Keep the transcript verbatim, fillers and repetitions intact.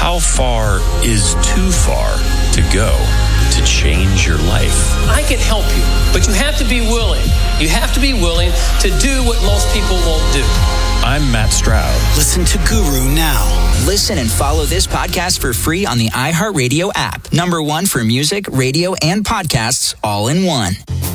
How far is too far to go to change your life? I can help you, but you have to be willing. You have to be willing to do what most people won't do. I'm Matt Stroud. Listen to Guru now. Listen and follow this podcast for free on the iHeartRadio app. Number one for music, radio, and podcasts all in one.